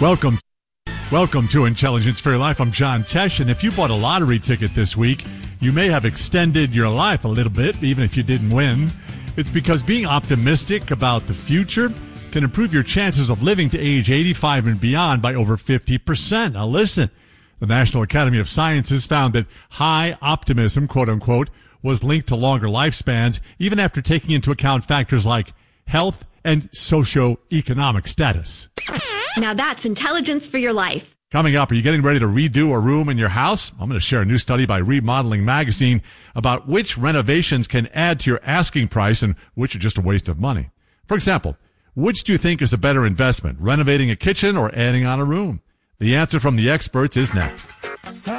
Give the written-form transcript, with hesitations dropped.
Welcome to Intelligence for Your Life. I'm John Tesh, and if you bought a lottery ticket this week, you may have extended your life a little bit, even if you didn't win. It's because being optimistic about the future can improve your chances of living to age 85 and beyond by over 50%. Now listen, the National Academy of Sciences found that high optimism, quote unquote, was linked to longer lifespans, even after taking into account factors like health and socioeconomic status. Now that's Intelligence for Your Life. Coming up, are you getting ready to redo a room in your house? I'm going to share a new study by Remodeling Magazine about which renovations can add to your asking price and which are just a waste of money. For example, which do you think is a better investment, renovating a kitchen or adding on a room? The answer from the experts is next.